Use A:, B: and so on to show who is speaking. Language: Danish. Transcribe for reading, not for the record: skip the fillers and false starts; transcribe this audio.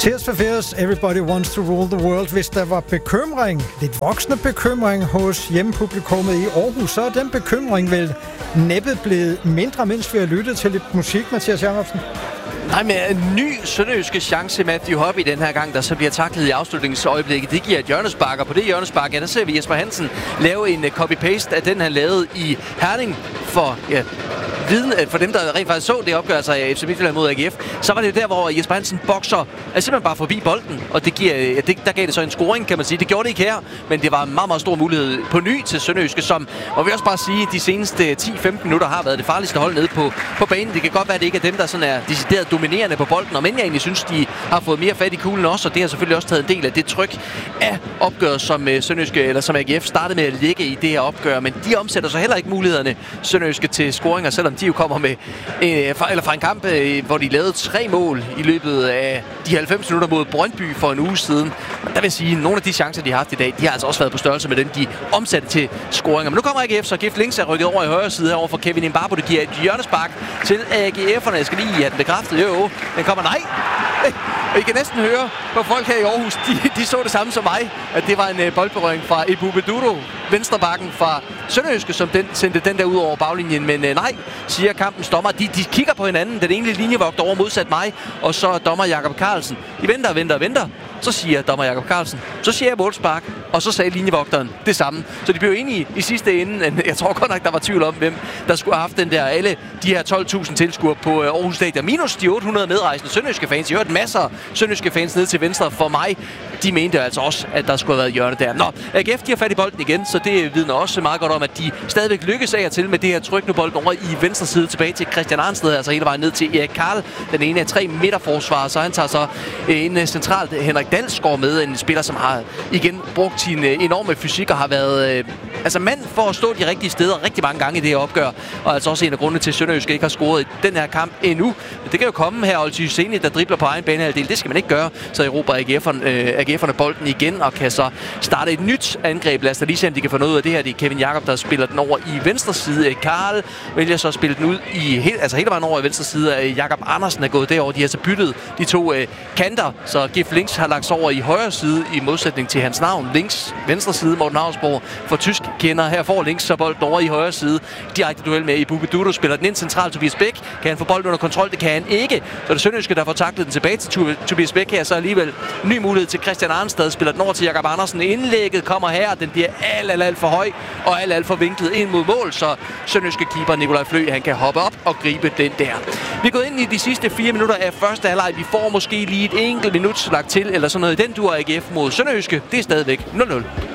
A: Tears for Fears, Everybody Wants to Rule the World. Hvis der var bekymring, lidt voksende bekymring hos hjemmepublikummet i Aarhus, så er den bekymring vel næppe blevet mindre, mens vi har lyttet til lidt musik, Mathias Jacobsen.
B: Nej, men en ny sønderjyske chance, Matthew Hobby den her gang, der så bliver taklet i afslutningsøjeblikket. Det giver et hjørnespark, og på det hjørnespark, ja, der ser vi Jesper Hansen lave en copy-paste af den, han lavede i Herning for, ja, for dem, der rent faktisk så det opgør sig af FC Midtjylland mod AGF, så var det der, hvor Jesper Hansen bokser simpelthen bare forbi bolden, og der gav det så en scoring, kan man sige. Det gjorde det ikke her, men det var en meget, meget stor mulighed på ny til sønderjyske, som, og vi også bare sige, de seneste 10-15 minutter har været det farligste hold nede på banen. Det kan godt være, at det ikke er dem, der sådan er decideret dominerende på bolden, og men jeg egentlig synes, de har fået mere fat i kuglen også, og det har selvfølgelig også taget en del af det tryk af opgøret, som sønderjyske, eller som AGF startede med at ligge i det her opgør, men de omsætter så heller ikke mulighederne sønderjyske til scoringer, selvom de jo kommer med fra en kamp, hvor de lavede 3 mål i løbet af de 90 minutter mod Brøndby for en uge siden. Der vil sige, at nogle af de chancer, de har haft i dag, de har altså også været på størrelse med dem, de omsatte til scoringer. Men nu kommer AGF, så GIF Links er rykket over i højre side herovre for Kevin Mbappé. Det giver et hjørnespark til AGF'erne. Jeg skal lige have den bekræftet. Jo, den kommer. Nej! Og I kan næsten høre på folk her i Aarhus, de så det samme som mig, at det var en boldberøring fra Ebube Beduro, venstrebakken fra Sønderjyske, som sendte den der ud over baglinjen. Men nej, siger kampens dommer. De kigger på hinanden. Den ene linjevogter over modsat mig, og så dommer Jakob Carlsen. De venter. Så siger dommer Jakob Carlsen, så siger jeg målspark, og så sagde linjevogteren det samme. Så de blev enige i sidste ende. Jeg tror godt nok, der var tvivl om, hvem der skulle have haft den der. Alle de her 12.000 tilskuere på Aarhus Stadion. Minus de 800 medrejsende sønderjyske fans. Jeg hørte masser af sønderjyske fans ned til venstre for mig. De mente altså også, at der skulle have været hjørne der. Nå, AGF, de har fat i bolden igen, så det vidner også meget godt om, at de stadigvæk lykkes af og til med det her tryk. Nu bolden over i venstre side tilbage til Christian Arnsted, altså hele vejen ned til Erik Karl. Den ene af 3 midterforsvarer, så han tager så en centralt Henrik Dalsgaard med, en spiller, som har igen brugt sin enorme fysik og har været mand for at stå de rigtige steder rigtig mange gange i det her opgør. Og altså også en af grundene til, at Sønderjyske ikke har scoret i den her kamp endnu. Det kan jo komme her, Olsy Husseini, der dribler på egen banehalvdel. Det skal man ikke gøre. Så erobrer AGF'erne bolden igen og kan så starte et nyt angreb. Lad os da lige se, om de kan få noget ud af det her. Det er Kevin Jakob, der spiller den over i venstre side. Karl vælger så at spille den ud i hele vejen over i venstre side. Jakob Andersen er gået derover. De har så byttet de 2 kanter, så GIF Links har lagt sig over i højre side i modsætning til hans navn. Links, venstre side, Morten Havsborg for tysk kender. Her får Links så bolden over i højre side. Direkte duel med Ebube Dudo, spiller den ind centralt. Tobias Bæk, kan han få bolden under kontrol? Det kan han ikke. Så det Sønderjyske, der får taklet den tilbage til Tobias Bæk her. Så alligevel ny mulighed til Christian Arnsted. Spiller den over til Jakob Andersen. Indlægget kommer her. Den bliver alt for høj og alt for vinklet ind mod mål. Så Sønderjyske keeper Nikolaj Flø, han kan hoppe op og gribe den der. Vi er gået ind i de sidste 4 minutter af første halvleg. Vi får måske lige et enkelt minut lagt til, eller sådan noget i den dur. AGF mod Sønderjyske. Det er stadigvæk 0-0.